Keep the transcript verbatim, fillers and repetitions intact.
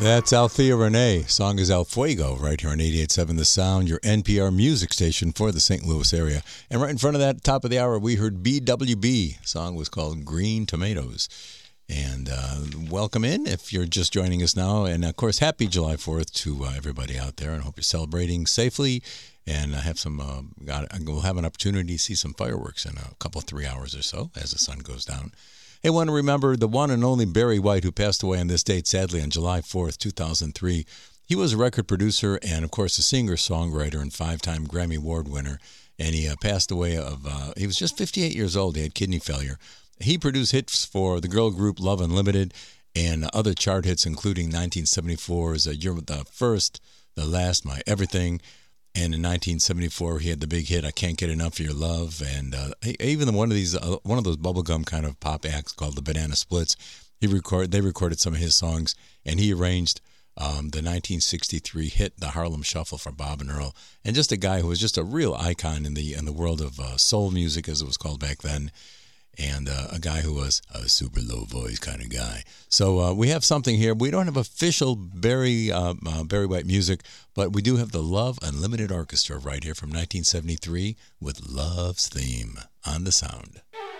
That's Althea Renee. Song is El Fuego, right here on eighty-eight point seven The Sound, your N P R music station for the Saint Louis area. And right in front of that, top of the hour, we heard B W B. Song was called Green Tomatoes. And uh, welcome in if you're just joining us now. And, of course, happy July fourth to uh, everybody out there. And hope you're celebrating safely. And I have some, uh, got, we'll have an opportunity to see some fireworks in a couple, three hours or so as the sun goes down. Hey, want to remember the one and only Barry White, who passed away on this date, sadly, on July fourth, two thousand three. He was a record producer and, of course, a singer-songwriter and five-time Grammy Award winner. And he uh, passed away of, uh, he was just fifty-eight years old. He had kidney failure. He produced hits for the girl group Love Unlimited and other chart hits, including nineteen seventy-four's uh, You're the First, The Last, My Everything. And in nineteen seventy-four, he had the big hit, I Can't Get Enough of Your Love. And uh, even one of these, uh, one of those bubblegum kind of pop acts called the Banana Splits, he record, they recorded some of his songs, and he arranged um, the nineteen sixty-three hit, The Harlem Shuffle, for Bob and Earl. And just a guy who was just a real icon in the in the world of uh, soul music, as it was called back then. And uh, a guy who was a super low voice kind of guy. So uh, we have something here. We don't have official Barry uh, uh, Barry White music, but we do have the Love Unlimited Orchestra right here from nineteen seventy-three with Love's Theme on The Sound.